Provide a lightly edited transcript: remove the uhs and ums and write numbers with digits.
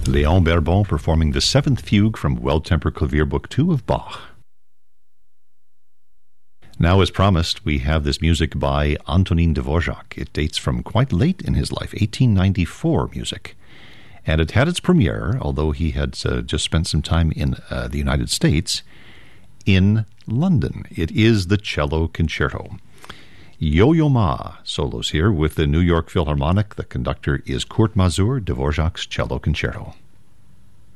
Léon Berbon performing the Seventh Fugue from Well-Tempered Clavier Book 2 of Bach. Now, as promised, we have this music by Antonin Dvorak. It dates from quite late in his life, 1894 music. And it had its premiere, although he had just spent some time in the United States, in London. It is the Cello Concerto. Yo-Yo Ma solos here with the New York Philharmonic. The conductor is Kurt Masur, Dvorak's Cello Concerto.